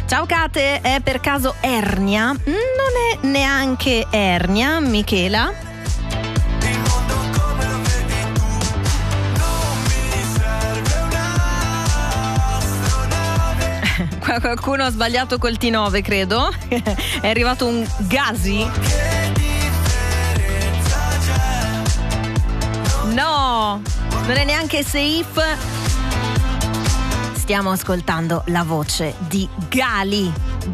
Ciao Kate, è per caso ernia? Non è neanche ernia, Michela? Qualcuno ha sbagliato col T9, credo. È arrivato un Gasi. No, non è neanche Seif. Stiamo ascoltando la voce di Gali.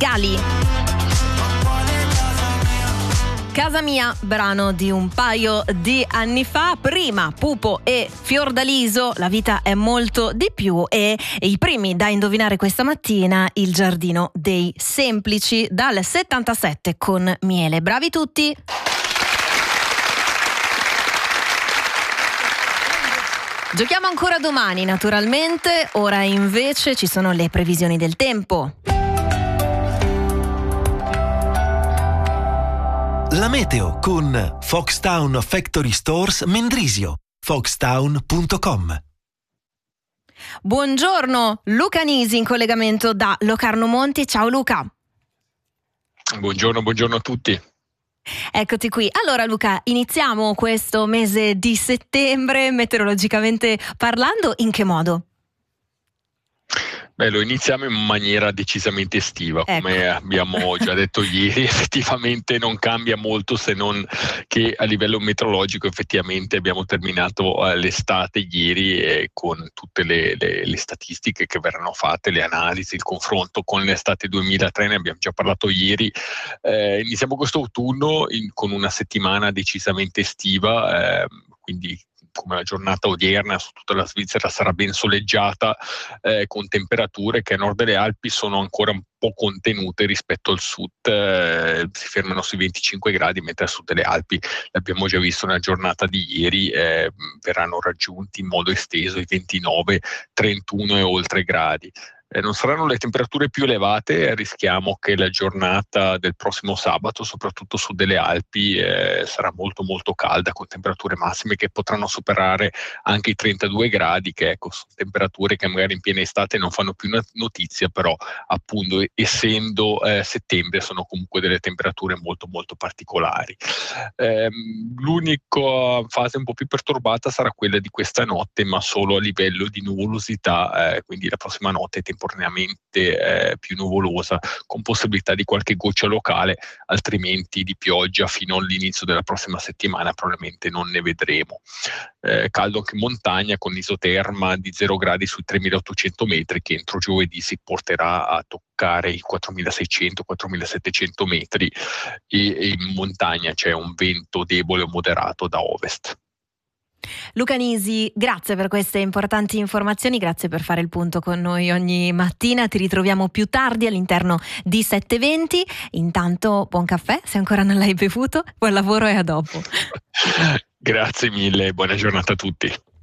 Casa mia, brano di un paio di anni fa. Prima Pupo e Fiordaliso, La vita è molto di più, e i primi da indovinare questa mattina, Il giardino dei semplici, dal 77 con Miele. Bravi tutti! Giochiamo ancora domani, naturalmente. Ora invece ci sono le previsioni del tempo. La meteo con Foxtown Factory Stores Mendrisio. foxtown.com. Buongiorno, Luca Nisi in collegamento da Locarno Monti. Ciao Luca. Buongiorno a tutti. Eccoti qui. Allora Luca, iniziamo questo mese di settembre, meteorologicamente parlando, in che modo? Beh, lo iniziamo in maniera decisamente estiva, come abbiamo già detto ieri. Effettivamente non cambia molto, se non che a livello meteorologico effettivamente abbiamo terminato l'estate ieri, con tutte le statistiche che verranno fatte, le analisi, il confronto con l'estate 2003, ne abbiamo già parlato ieri. Iniziamo questo autunno con una settimana decisamente estiva, quindi come la giornata odierna su tutta la Svizzera sarà ben soleggiata, con temperature che a nord delle Alpi sono ancora un po' contenute rispetto al sud, si fermano sui 25 gradi, mentre a sud delle Alpi, l'abbiamo già visto nella giornata di ieri, verranno raggiunti in modo esteso i 29, 31 e oltre gradi. Non saranno le temperature più elevate, rischiamo che la giornata del prossimo sabato, soprattutto su delle Alpi, sarà molto molto calda, con temperature massime che potranno superare anche i 32 gradi, che sono temperature che magari in piena estate non fanno più notizia, però appunto essendo settembre sono comunque delle temperature molto molto particolari. L'unica fase un po' più perturbata sarà quella di questa notte, ma solo a livello di nuvolosità, quindi la prossima notte temporaneamente più nuvolosa, con possibilità di qualche goccia locale, altrimenti di pioggia fino all'inizio della prossima settimana probabilmente non ne vedremo. Caldo anche in montagna, con isoterma di 0 gradi sui 3.800 metri, che entro giovedì si porterà a toccare i 4.600-4.700 metri, e in montagna c'è un vento debole o moderato da ovest. Luca Nisi, grazie per queste importanti informazioni, grazie per fare il punto con noi ogni mattina. Ti ritroviamo più tardi all'interno di 7:20. Intanto buon caffè, se ancora non l'hai bevuto, buon lavoro e a dopo. Grazie mille, buona giornata a tutti.